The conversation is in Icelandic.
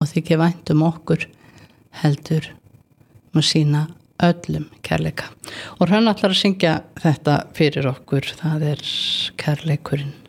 og þykir vænt okkur heldur sýna öllum kærleika. Og Hrönn ætlar að syngja þetta fyrir okkur, það kærleikurinn.